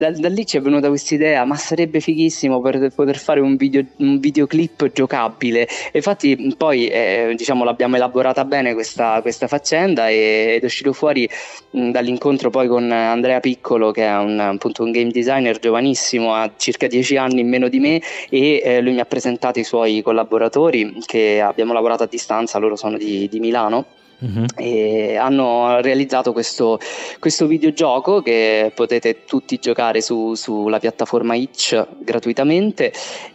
da lì ci è venuta questa idea, ma sarebbe fighissimo per poter fare un videoclip giocabile. E infatti poi diciamo l'abbiamo elaborata bene questa faccenda, ed è uscito fuori dall'incontro poi con Andrea Piccolo, che è appunto un game designer giovanissimo, ha circa 10 anni in meno di me, e lui mi ha presentato i suoi collaboratori, che abbiamo lavorato a distanza, loro sono di Milano. Mhm. E hanno realizzato questo videogioco che potete tutti giocare sulla piattaforma Itch gratuitamente,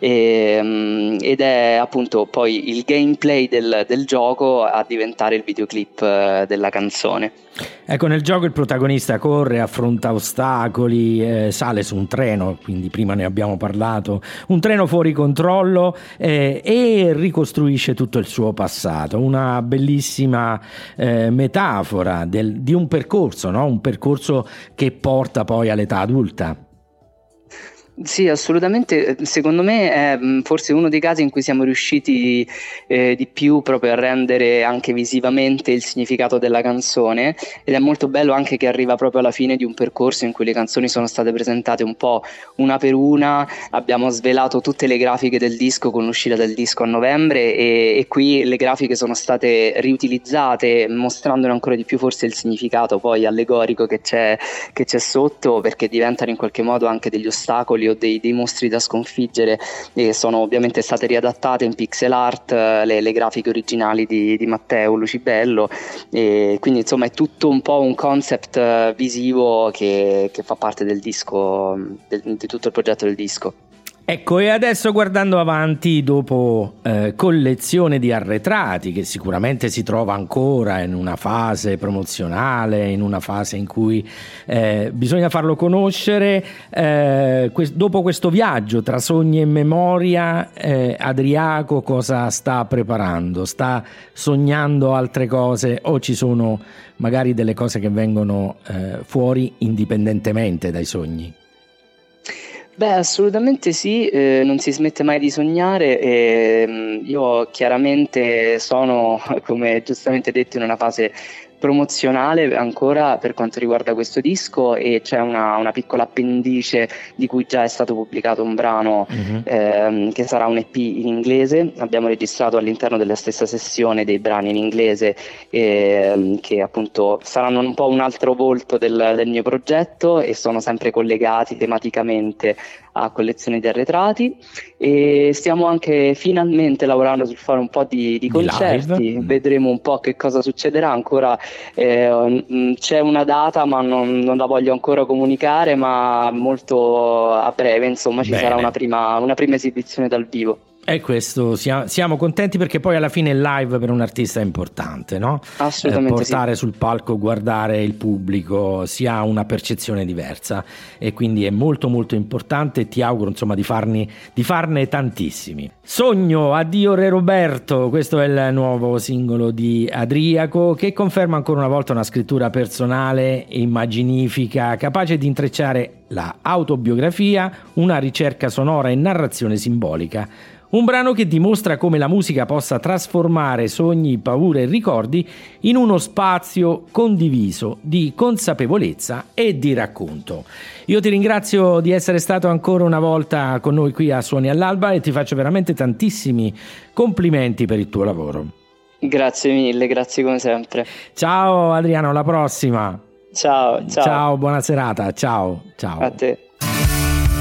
ed è appunto poi il gameplay del gioco a diventare il videoclip della canzone. Ecco, nel gioco il protagonista corre, affronta ostacoli, sale su un treno, quindi prima ne abbiamo parlato, un treno fuori controllo, e ricostruisce tutto il suo passato. Una bellissima metafora di un percorso, no? Un percorso che porta poi all'età adulta. Sì, assolutamente. Secondo me è forse uno dei casi in cui siamo riusciti di più proprio a rendere anche visivamente il significato della canzone, ed è molto bello anche che arriva proprio alla fine di un percorso in cui le canzoni sono state presentate un po' una per una. Abbiamo svelato tutte le grafiche del disco con l'uscita del disco a novembre, e qui le grafiche sono state riutilizzate, mostrandone ancora di più forse il significato poi allegorico che c'è sotto, perché diventano in qualche modo anche degli ostacoli o dei mostri da sconfiggere, e sono ovviamente state riadattate in pixel art, le grafiche originali di Matteo Lucibello, e quindi insomma è tutto un po' un concept visivo che fa parte del disco, di tutto il progetto del disco. Ecco, e adesso guardando avanti, dopo collezione di arretrati, che sicuramente si trova ancora in una fase promozionale, in una fase in cui bisogna farlo conoscere, dopo questo viaggio tra sogni e memoria, Adriaco cosa sta preparando? Sta sognando altre cose, o ci sono magari delle cose che vengono fuori indipendentemente dai sogni? Beh, assolutamente sì, non si smette mai di sognare, e io chiaramente sono, come giustamente detto, in una fase promozionale ancora per quanto riguarda questo disco, e c'è una piccola appendice di cui già è stato pubblicato un brano, che sarà un EP in inglese. Abbiamo registrato all'interno della stessa sessione dei brani in inglese, che appunto saranno un po' un altro volto del mio progetto, e sono sempre collegati tematicamente a collezioni di arretrati, e stiamo anche finalmente lavorando sul fare un po' di concerti live. Vedremo un po' che cosa succederà ancora. C'è una data, ma non la voglio ancora comunicare, ma molto a breve insomma ci sarà una prima esibizione dal vivo. E questo siamo contenti, perché poi alla fine il live per un artista è importante, no? Assolutamente portare sì. sul palco, guardare il pubblico, si ha una percezione diversa, e quindi è molto molto importante. Ti auguro insomma di farne tantissimi. Sogno, addio Re Roberto, questo è il nuovo singolo di Adriaco, che conferma ancora una volta una scrittura personale, immaginifica, capace di intrecciare la autobiografia, una ricerca sonora e narrazione simbolica. Un brano che dimostra come la musica possa trasformare sogni, paure e ricordi in uno spazio condiviso di consapevolezza e di racconto. Io ti ringrazio di essere stato ancora una volta con noi qui a Suoni all'Alba, e ti faccio veramente tantissimi complimenti per il tuo lavoro. Grazie mille, grazie come sempre. Ciao Adriano, alla prossima. Ciao. Ciao, buona serata. Ciao. A te.